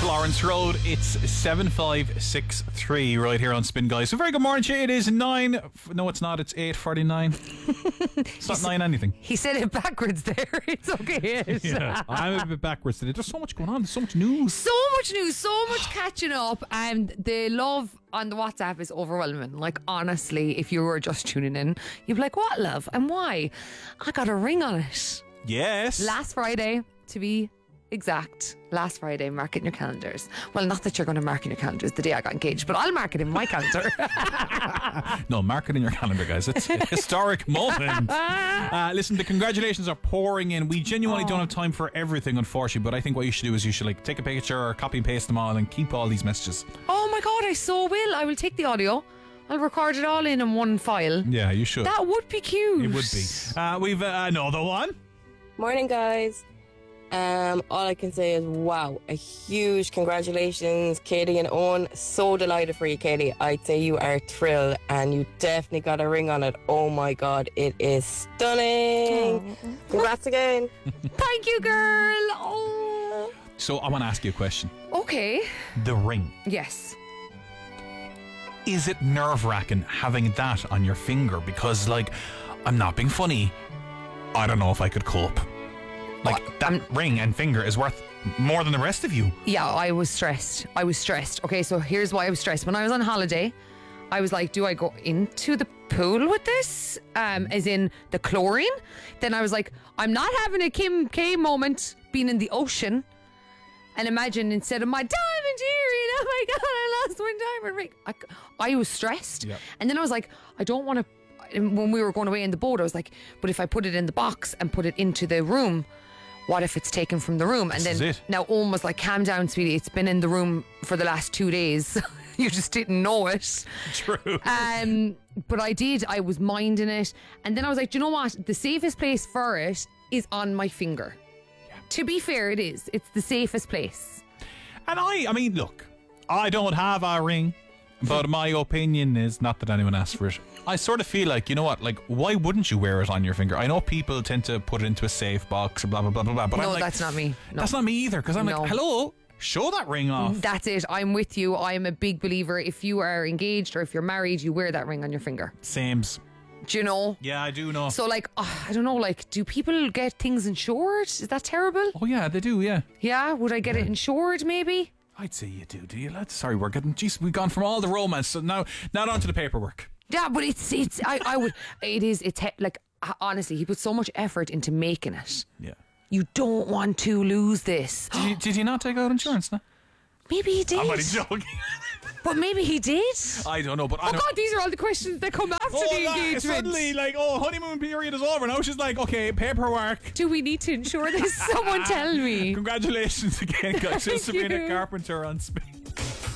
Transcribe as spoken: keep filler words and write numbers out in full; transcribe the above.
Lawrence Road. It's seven five six three right here on Spin Guys. So very good morning to you. It is nine. No, it's not. It's eight forty-nine. It's not nine anything. He said it backwards there. It's okay. Yeah, I'm a bit backwards today. There's so much going on. There's so much news. So much news. So much catching up. And the love on the WhatsApp is overwhelming. Like, honestly, if you were just tuning in, you'd be like, what love? And why? I got a ring on it. Yes. Last Friday, to be exact. Last Friday, mark it in your calendars. Well, not that you're going to mark in your calendars the day I got engaged, but I'll mark it in my calendar. No, mark it in your calendar, guys. It's a historic moment. Uh, listen, the congratulations are pouring in. We genuinely Oh. don't have time for everything, unfortunately, but I think what you should do is you should like take a picture or copy and paste them all and keep all these messages. Oh my God, I so will. I will take the audio. I'll record it all in in one file. Yeah, you should. That would be cute. It would be. Uh, we've uh, another one. Morning, guys. Um, all I can say is wow, a huge congratulations, Katie and Owen. So delighted for you, Katie. I'd say you are thrilled, and you definitely got a ring on it. Oh my God, it is stunning. Congrats again. Thank you, girl. Oh. So I want to ask you a question. Okay. The ring. Yes. Is it nerve-wracking having that on your finger? Because, like, I'm not being funny, I don't know if I could cope. Like, Oh, that um, ring and finger is worth more than the rest of you. Yeah, I was stressed. I was stressed. Okay, so here's why I was stressed. When I was on holiday, I was like, do I go into the pool with this? Um, as in the chlorine? Then I was like, I'm not having a Kim K moment being in the ocean. And imagine instead of my diamond earring, oh my God, I lost one diamond ring. I, I was stressed. Yep. And then I was like, I don't want to. When we were going away in the boat, I was like, but if I put it in the box and put it into the room, what if it's taken from the room? And This then is it. now Owen was like, calm down, sweetie. It's been in the room for the last two days. You just didn't know it. True. Um, but I did. I was minding it. And then I was like, do you know what? The safest place for it is on my finger. Yeah. To be fair, it is. It's the safest place. And I, I mean, look, I don't have a ring, but my opinion is, not that anyone asked for it, I sort of feel like, you know what, like, why wouldn't you wear it on your finger? I know people tend to put it into a safe box or blah, blah, blah, blah, blah. But No, I'm like, that's not me. No. That's not me either, because I'm No. like, hello, show that ring off. That's it. I'm with you. I'm a big believer. If you are engaged or if you're married, you wear that ring on your finger. Sames. Do you know? Yeah, I do know. So, like, oh, I don't know, like, do people get things insured? Is that terrible? Oh, yeah, they do, yeah. Yeah? Would I get it insured, maybe? I'd say you do, do you, lads? Sorry, we're getting, jeez, we've gone from all the romance, so now, now on to the paperwork. Yeah, but it's, it's, I, I would, it is, it's, he- like, honestly, he put so much effort into making it. Yeah. You don't want to lose this. Did you, did you not take out insurance, no? Maybe he did. I'm only joking. But maybe he did. I don't know, but I Oh don't... God, these are all the questions that come after Oh, the that- engagement. suddenly, like, oh, honeymoon period is over. Now she's like, okay, paperwork. Do we need to insure this? Someone tell me. Congratulations again, guys. Thank Sabrina you. Carpenter on Spin.